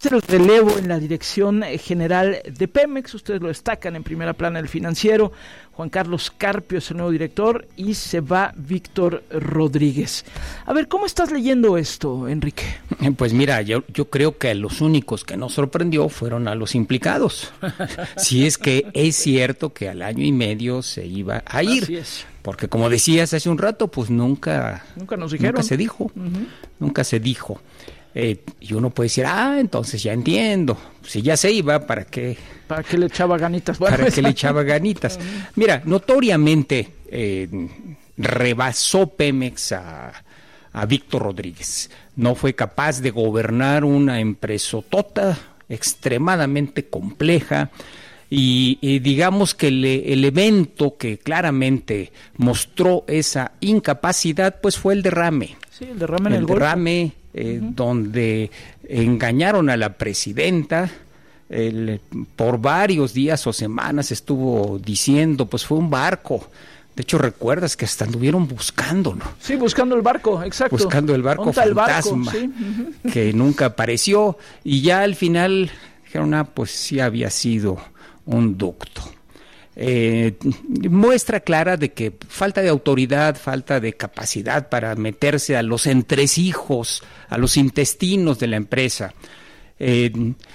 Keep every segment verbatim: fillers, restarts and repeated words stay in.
el relevo en la dirección general de Pemex. Ustedes lo destacan en primera plana del Financiero. Juan Carlos Carpio es el nuevo director y se va Víctor Rodríguez. A ver, ¿cómo estás leyendo esto, Enrique? Pues mira, yo, yo creo que los únicos que nos sorprendió fueron a los implicados. Si es que es cierto que al año y medio se iba a ir. Así es. Porque como decías hace un rato, pues nunca, nunca nos dijeron. Nunca se dijo. Uh-huh. Nunca se dijo. Eh, y uno puede decir, ah, entonces ya entiendo. Si ya se iba, ¿para qué? ¿Para qué le echaba ganitas? Bueno, ¿Para qué le echaba ganitas? Mira, notoriamente eh, rebasó Pemex a, a Víctor Rodríguez. No fue capaz de gobernar una empresotota extremadamente compleja. Y, y digamos que el, el evento que claramente mostró esa incapacidad, pues fue el derrame. Sí, el derrame en el, el Golfo. derrame eh, uh-huh. donde engañaron a la presidenta. El, por varios días o semanas estuvo diciendo, pues fue un barco. De hecho, recuerdas que hasta anduvieron buscándolo. Sí, buscando el barco, exacto. Buscando el barco fantasma, el barco? Sí. Uh-huh. Que nunca apareció. Y ya al final dijeron, ah, pues sí había sido un ducto. Eh, muestra clara de que falta de autoridad, falta de capacidad para meterse a los entresijos, a los intestinos de la empresa. Eh,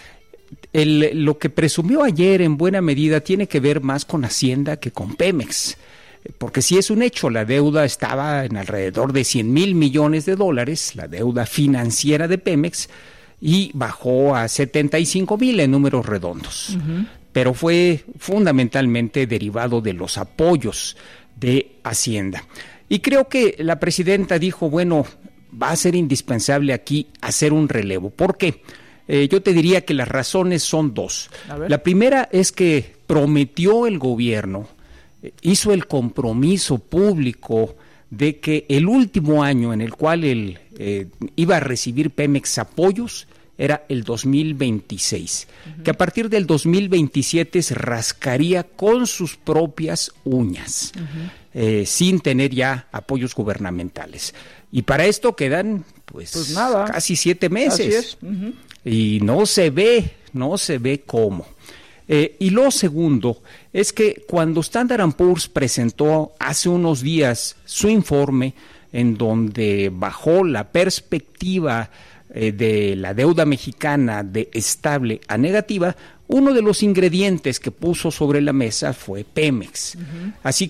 el, lo que presumió ayer en buena medida tiene que ver más con Hacienda que con Pemex, porque sí es un hecho, la deuda estaba en alrededor de cien mil millones de dólares, la deuda financiera de Pemex, y bajó a setenta y cinco mil en números redondos. Uh-huh. Pero fue fundamentalmente derivado de los apoyos de Hacienda. Y creo que la presidenta dijo, bueno, va a ser indispensable aquí hacer un relevo. ¿Por qué? Eh, yo te diría que las razones son dos. La primera es que prometió el gobierno, eh, hizo el compromiso público de que el último año en el cual él eh, iba a recibir Pemex apoyos era el dos mil veintiséis, uh-huh. que a partir del dos mil veintisiete se rascaría con sus propias uñas, uh-huh. eh, sin tener ya apoyos gubernamentales. Y para esto quedan pues, pues nada. casi siete meses. Así es. Uh-huh. Y no se ve, no se ve cómo. Eh, y lo segundo es que cuando Standard and Poor's presentó hace unos días su informe en donde bajó la perspectiva eh, de la deuda mexicana de estable a negativa, uno de los ingredientes que puso sobre la mesa fue Pemex. Uh-huh. Así